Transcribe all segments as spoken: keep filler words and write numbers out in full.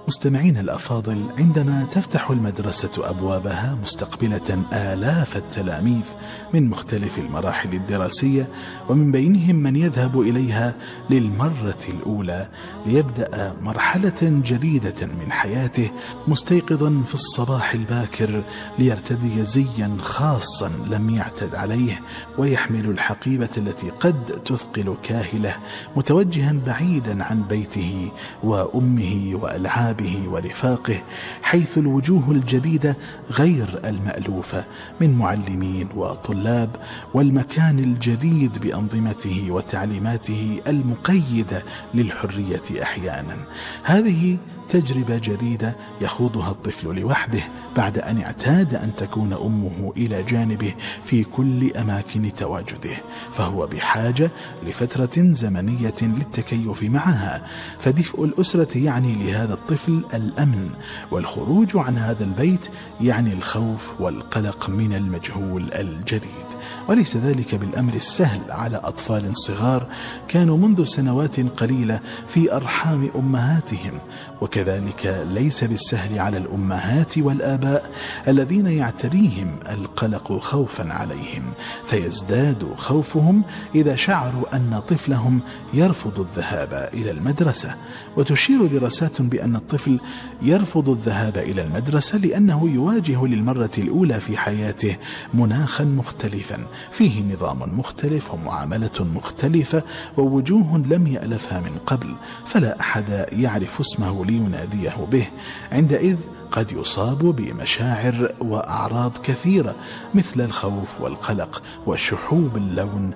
مستمعين الأفاضل، عندما تفتح المدرسة أبوابها مستقبلة آلاف التلاميذ من مختلف المراحل الدراسية، ومن بينهم من يذهب إليها للمرة الأولى ليبدأ مرحلة جديدة من حياته، مستيقظا في الصباح الباكر ليرتدي زيا خاصا لم يعتد عليه، ويحمل الحقيبة التي قد تثقل كاهله، متوجها بعيدا عن بيته وأمه وألعابه ورفاقه، حيث الوجوه الجديدة غير المألوفة من معلمين وطلاب، والمكان الجديد بأنظمته وتعليماته المقيدة للحرية أحيانا. هذه تجربة جديدة يخوضها الطفل لوحده بعد أن اعتاد أن تكون أمه إلى جانبه في كل أماكن تواجده، فهو بحاجة لفترة زمنية للتكيف معها. فدفء الأسرة يعني لهذا الطفل الأمن، والخروج عن هذا البيت يعني الخوف والقلق من المجهول الجديد. وليس ذلك بالأمر السهل على أطفال صغار كانوا منذ سنوات قليلة في أرحام أمهاتهم، وكذلك ليس بالسهل على الأمهات والآباء الذين يعتريهم القلق خوفا عليهم، فيزداد خوفهم إذا شعروا أن طفلهم يرفض الذهاب إلى المدرسة. وتشير دراسات بأن الطفل يرفض الذهاب إلى المدرسة لأنه يواجه للمرة الأولى في حياته مناخا مختلفا فيه نظام مختلف ومعاملة مختلفة ووجوه لم يألفها من قبل، فلا أحد يعرف اسمه ليناديه به. عندئذ قد يصاب بمشاعر وأعراض كثيرة مثل الخوف والقلق وشحوب اللون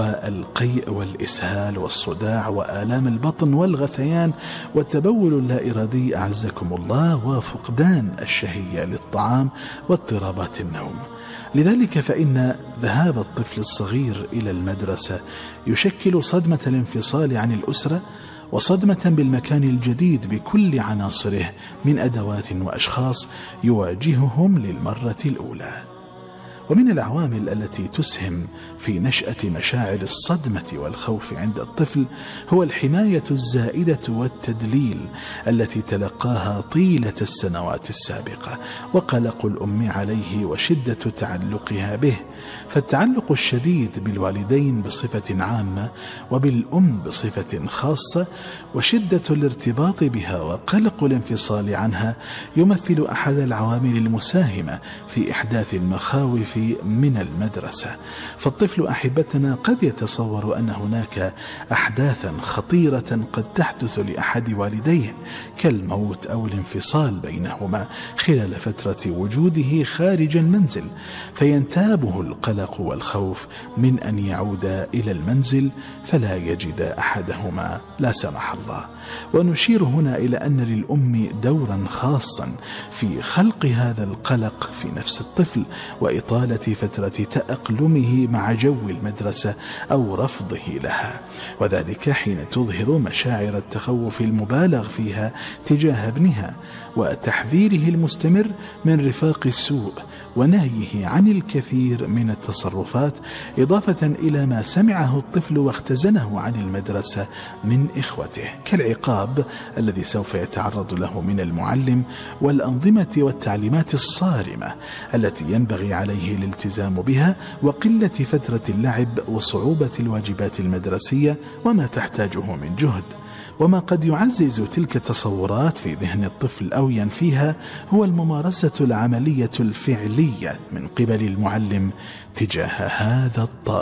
والقيء والإسهال والصداع وآلام البطن والغثيان والتبول اللا إرادي أعزكم الله، وفقدان الشهية للطعام واضطرابات النوم. لذلك فإن ذهاب الطفل الصغير إلى المدرسة يشكل صدمة الانفصال عن الأسرة، وصدمة بالمكان الجديد بكل عناصره من أدوات وأشخاص يواجههم للمرة الأولى. ومن العوامل التي تسهم في نشأة مشاعر الصدمة والخوف عند الطفل هو الحماية الزائدة والتدليل التي تلقاها طيلة السنوات السابقة، وقلق الأم عليه وشدة تعلقها به. فالتعلق الشديد بالوالدين بصفة عامة وبالأم بصفة خاصة، وشدة الارتباط بها وقلق الانفصال عنها يمثل أحد العوامل المساهمة في إحداث المخاوف من المدرسة. فالطفل أحبتنا قد يتصور أن هناك أحداثا خطيرة قد تحدث لأحد والديه كالموت أو الانفصال بينهما خلال فترة وجوده خارج المنزل، فينتابه القلق والخوف من أن يعود إلى المنزل فلا يجد أحدهما لا سمح الله. ونشير هنا إلى أن للأم دورا خاصا في خلق هذا القلق في نفس الطفل وإطالة فترة تأقلمه مع جو المدرسة أو رفضه لها، وذلك حين تظهر مشاعر التخوف المبالغ فيها تجاه ابنها وتحذيره المستمر من رفاق السوء ونهيه عن الكثير من التصرفات، إضافة إلى ما سمعه الطفل واختزنه عن المدرسة من إخوته كالعقاب الذي سوف يتعرض له من المعلم والأنظمة والتعليمات الصارمة التي ينبغي عليه الالتزام بها، وقلة فترة اللعب وصعوبة الواجبات المدرسية وما تحتاجه من جهد. وما قد يعزز تلك التصورات في ذهن الطفل أو ينفيها هو الممارسة العملية الفعلية من قبل المعلم تجاه هذا الطالب.